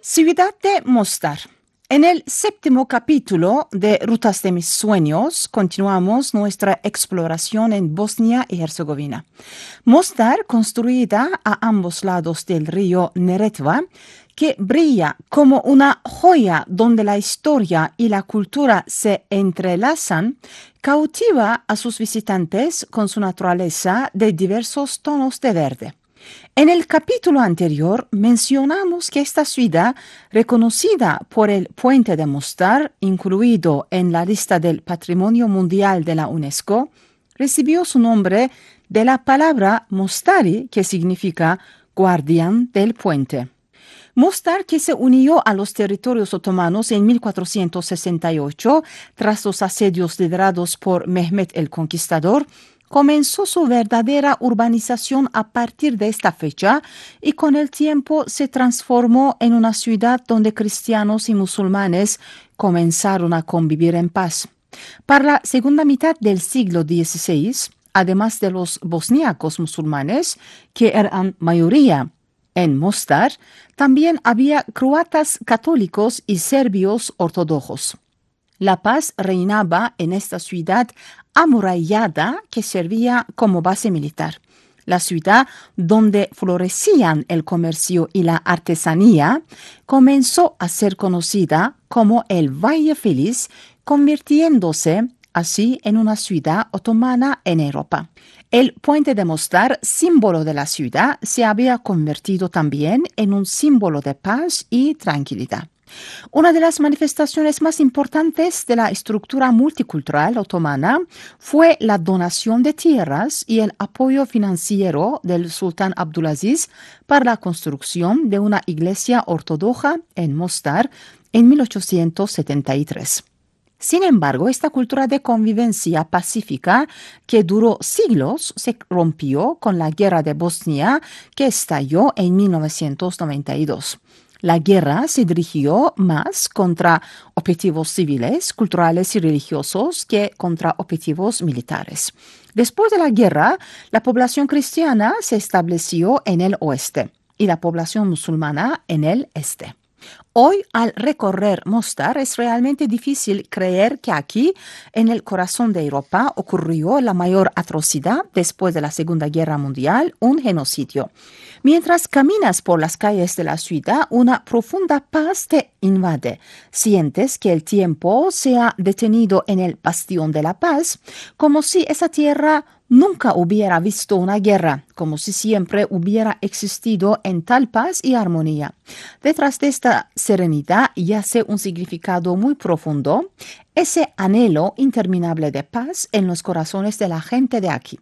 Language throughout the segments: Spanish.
Ciudad de Mostar. En el séptimo capítulo de Rutas de mis sueños, continuamos nuestra exploración en Bosnia y Herzegovina. Mostar, construida a ambos lados del río Neretva, que brilla como una joya donde la historia y la cultura se entrelazan, cautiva a sus visitantes con su naturaleza de diversos tonos de verde. En el capítulo anterior mencionamos que esta ciudad, reconocida por el puente de Mostar, incluido en la lista del Patrimonio Mundial de la UNESCO, recibió su nombre de la palabra Mostari, que significa guardián del puente. Mostar, que se unió a los territorios otomanos en 1468 tras los asedios liderados por Mehmet el Conquistador, comenzó su verdadera urbanización a partir de esta fecha y con el tiempo se transformó en una ciudad donde cristianos y musulmanes comenzaron a convivir en paz. Para la segunda mitad del siglo XVI, además de los bosníacos musulmanes, que eran mayoría en Mostar, también había croatas católicos y serbios ortodoxos. La paz reinaba en esta ciudad amurallada que servía como base militar. La ciudad donde florecían el comercio y la artesanía comenzó a ser conocida como el Valle Feliz, convirtiéndose así en una ciudad otomana en Europa. El puente de Mostar, símbolo de la ciudad, se había convertido también en un símbolo de paz y tranquilidad. Una de las manifestaciones más importantes de la estructura multicultural otomana fue la donación de tierras y el apoyo financiero del sultán Abdulaziz para la construcción de una iglesia ortodoxa en Mostar en 1873. Sin embargo, esta cultura de convivencia pacífica que duró siglos se rompió con la guerra de Bosnia que estalló en 1992. La guerra se dirigió más contra objetivos civiles, culturales y religiosos que contra objetivos militares. Después de la guerra, la población cristiana se estableció en el oeste y la población musulmana en el este. Hoy, al recorrer Mostar, es realmente difícil creer que aquí, en el corazón de Europa, ocurrió la mayor atrocidad después de la Segunda Guerra Mundial, un genocidio. Mientras caminas por las calles de la ciudad, una profunda paz te invade. Sientes que el tiempo se ha detenido en el bastión de la paz, como si esa tierra nunca hubiera visto una guerra, como si siempre hubiera existido en tal paz y armonía. Detrás de esta serenidad yace un significado muy profundo, ese anhelo interminable de paz en los corazones de la gente de aquí.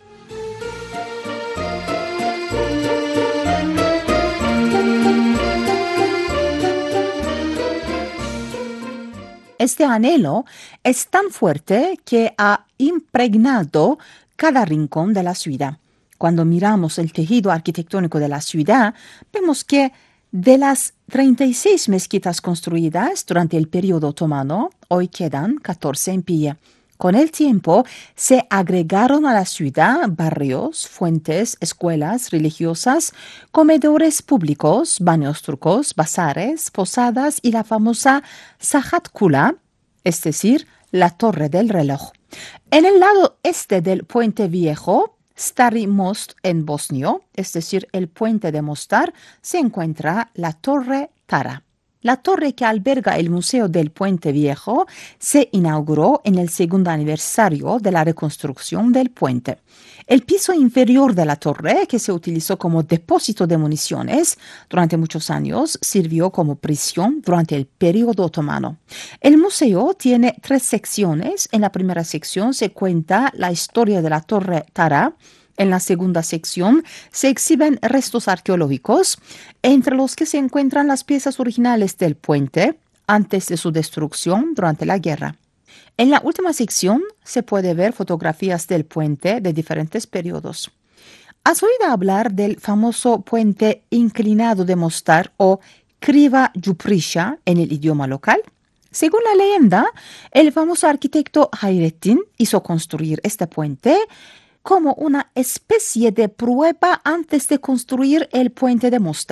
Este anhelo es tan fuerte que ha impregnado cada rincón de la ciudad. Cuando miramos el tejido arquitectónico de la ciudad, vemos que de las 36 mezquitas construidas durante el periodo otomano, hoy quedan 14 en pie. Con el tiempo se agregaron a la ciudad barrios, fuentes, escuelas religiosas, comedores públicos, baños turcos, bazares, posadas y la famosa Sahat Kula, es decir, la Torre del Reloj. En el lado este del Puente Viejo, Stari Most en bosnio, es decir, el puente de Mostar, se encuentra la Torre Tara. La torre que alberga el Museo del Puente Viejo se inauguró en el segundo aniversario de la reconstrucción del puente. El piso inferior de la torre, que se utilizó como depósito de municiones durante muchos años, sirvió como prisión durante el periodo otomano. El museo tiene 3 secciones. En la primera sección se cuenta la historia de la Torre Tara. En la segunda sección se exhiben restos arqueológicos, entre los que se encuentran las piezas originales del puente antes de su destrucción durante la guerra. En la última sección se puede ver fotografías del puente de diferentes periodos. ¿Has oído hablar del famoso puente inclinado de Mostar o Kriva Juprisha en el idioma local? Según la leyenda, el famoso arquitecto Hayrettin hizo construir este puente como una especie de prueba antes de construir el puente de Mostar.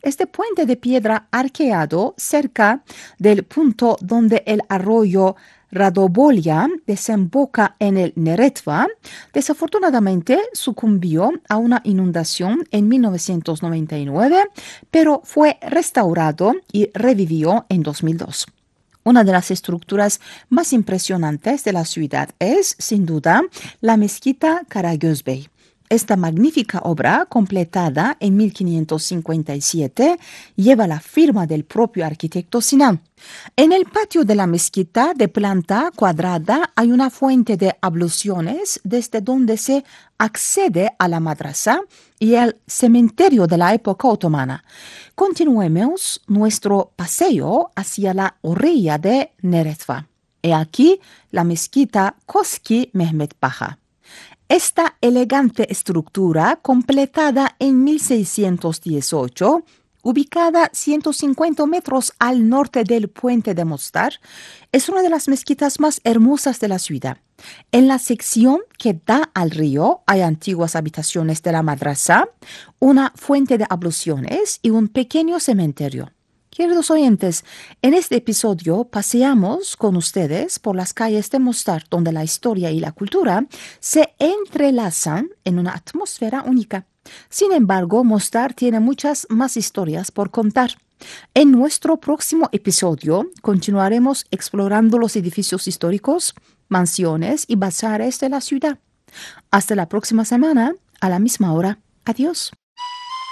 Este puente de piedra arqueado cerca del punto donde el arroyo Radobolia desemboca en el Neretva, desafortunadamente sucumbió a una inundación en 1999, pero fue restaurado y revivió en 2002. Una de las estructuras más impresionantes de la ciudad es, sin duda, la mezquita Karagözbey. Esta magnífica obra, completada en 1557, lleva la firma del propio arquitecto Sinan. En el patio de la mezquita, de planta cuadrada, hay una fuente de abluciones desde donde se accede a la madrasa y el cementerio de la época otomana. Continuemos nuestro paseo hacia la orilla de Neretva. He aquí la mezquita Koski Mehmet Paşa. Esta elegante estructura, completada en 1618, ubicada 150 metros al norte del puente de Mostar, es una de las mezquitas más hermosas de la ciudad. En la sección que da al río hay antiguas habitaciones de la madrasa, una fuente de abluciones y un pequeño cementerio. Queridos oyentes, en este episodio paseamos con ustedes por las calles de Mostar, donde la historia y la cultura se entrelazan en una atmósfera única. Sin embargo, Mostar tiene muchas más historias por contar. En nuestro próximo episodio continuaremos explorando los edificios históricos, mansiones y bazares de la ciudad. Hasta la próxima semana, a la misma hora. Adiós.